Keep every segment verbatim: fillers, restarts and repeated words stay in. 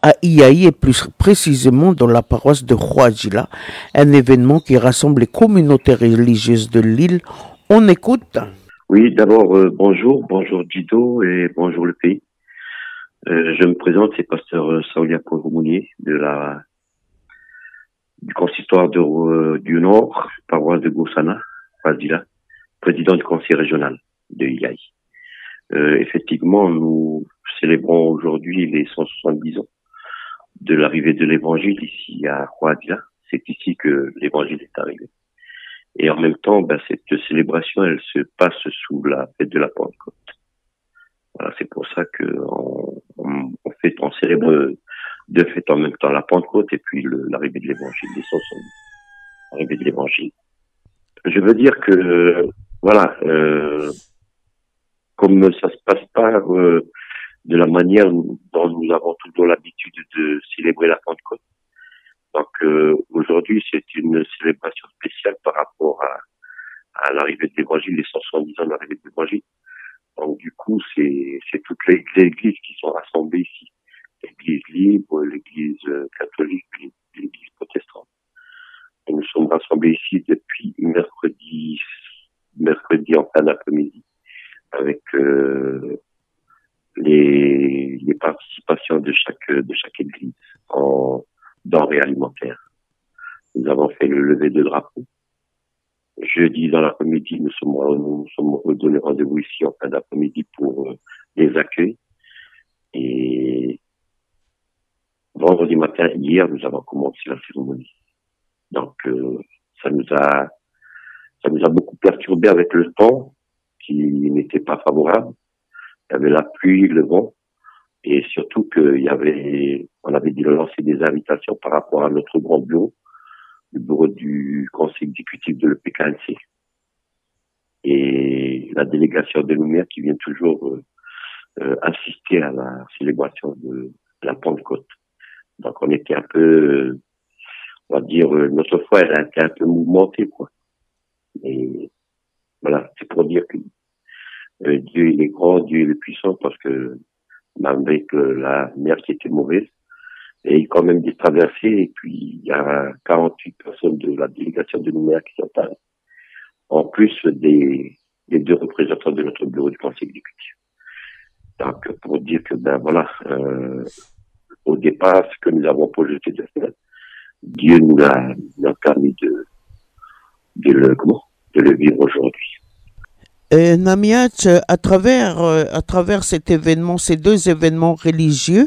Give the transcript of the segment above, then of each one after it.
à Iaï et plus précisément dans la paroisse de Khouadjila, un événement qui rassemble les communautés religieuses de l'île. On écoute. Oui, d'abord, euh, bonjour, bonjour Dido et bonjour le pays. Euh, je me présente, c'est pasteur Saoulia Kouromounier de la du consistoire de, euh, du Nord, paroisse de Goussana, Khouadjila, président du conseil régional de Iaï. Euh, effectivement, nous célébrons aujourd'hui les cent soixante-dix ans de l'arrivée de l'évangile ici à Khouadjila. C'est ici que l'évangile est arrivé. Et en même temps, ben, cette célébration, elle se passe sous la fête de la Pentecôte. Voilà, c'est pour ça que on, on, on fait, on célèbre deux fêtes en même temps, la Pentecôte et puis le, l'arrivée de l'évangile, les cent soixante-dix, l'arrivée de l'évangile. Je veux dire que, voilà, euh, comme ça se passe pas euh, de la manière dont nous avons toujours l'habitude de célébrer la Pentecôte. Donc euh, aujourd'hui, c'est une célébration spéciale par rapport à, à l'arrivée de l'Évangile, les cent soixante-dix ans de l'arrivée de l'Évangile. Donc du coup, c'est, c'est toutes les, les églises qui sont rassemblées ici. L'Église libre, l'Église catholique, l'Église protestante. Et nous sommes rassemblés ici depuis mercredi, mercredi en fin d'après-midi, avec euh, les, les participations de chaque de chaque église en denrées alimentaires. Nous avons fait le lever de drapeau. Jeudi dans l'après-midi, nous sommes nous sommes redonnés rendez-vous ici en fin d'après-midi pour euh, les accueils. Et vendredi matin, hier, nous avons commencé la cérémonie. Donc euh, ça nous a ça nous a beaucoup perturbé avec le temps qui n'était pas favorable. Il y avait la pluie, le vent, et surtout qu'il y avait, on avait dû lancer des invitations par rapport à notre grand bureau, le bureau du conseil exécutif de l'E P K N C, et la délégation des Lumières qui vient toujours euh, euh, assister à la célébration de la Pentecôte. Donc on était un peu, euh, on va dire, euh, notre foi elle a été un peu mouvementée, quoi. Et voilà, c'est pour dire que euh, Dieu il est grand, Dieu il est puissant, parce que malgré que la mer qui était mauvaise, et il y a quand même des traversées, et puis il y a quarante-huit personnes de la délégation de Nouméa qui sont allées, en plus des, des deux représentants de notre bureau du conseil exécutif. Donc pour dire que ben voilà, euh, au départ, ce que nous avons projeté de faire, Dieu nous a, nous a permis de, de le comment, de le vivre aujourd'hui. Euh, Namiat, à travers, euh, à travers cet événement, ces deux événements religieux,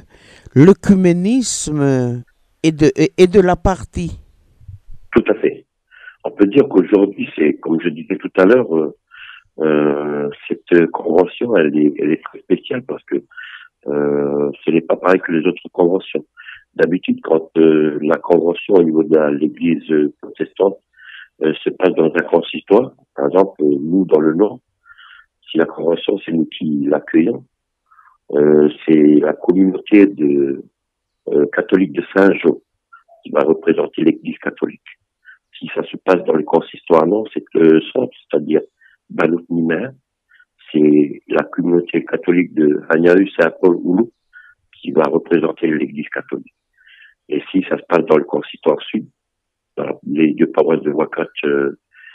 l'œcuménisme est de, est de la partie. Tout à fait. On peut dire qu'aujourd'hui, c'est, comme je disais tout à l'heure, euh, euh, cette convention, elle est, elle est très spéciale parce que euh, ce n'est pas pareil que les autres conventions. D'habitude, quand euh, la convention au niveau de la, l'église protestante euh, se passe dans un consistoire, par exemple, nous, dans le Nord, si la convention, c'est nous qui l'accueillons, euh, c'est la communauté de euh, catholique de Saint-Jean qui va représenter l'église catholique. Si ça se passe dans le consistoire, non, c'est le centre, c'est-à-dire Banout Nimer, c'est la communauté catholique de Agnahu Saint-Paul-Oulou qui va représenter l'église catholique. Et si ça se passe dans le consistoire sud, dans les deux paroisses de Wakat, euh,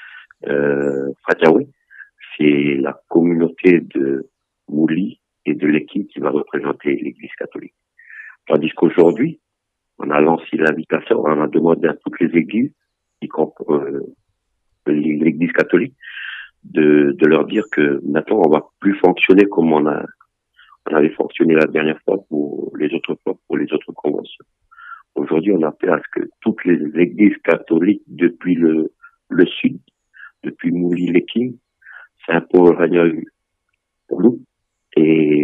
euh, Fatiaoui, c'est la communauté de Mouli et de Leki qui va représenter l'église catholique. Tandis qu'aujourd'hui, on a lancé l'invitation, on a demandé à toutes les églises, y compris euh, l'église catholique, de, de leur dire que maintenant on va plus fonctionner comme on a, on avait fonctionné la dernière fois pour les autres fois, pour les autres conventions. Aujourd'hui, on appelle à ce que toutes les églises catholiques depuis le, le sud, depuis Mouli-Leking, Saint-Paul, Ragnahu, pour nous, et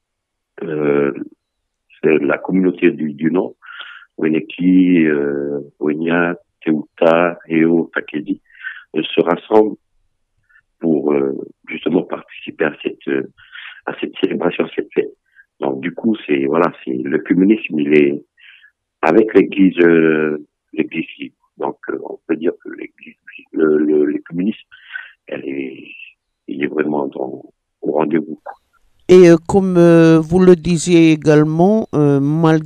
euh, c'est la communauté du, du Nord, Weneki, euh, Wenya, Teuta, Eo, Takedi, euh, se rassemblent pour euh, justement participer à cette euh, à cette célébration, à cette fête. Donc du coup, c'est voilà, c'est le communisme, il est avec l'église euh, l'église libre. Donc euh, on peut dire que l'église le, le, le communisme, elle est il est vraiment dans, au rendez-vous. Et euh, comme euh, vous le disiez également, euh, malgré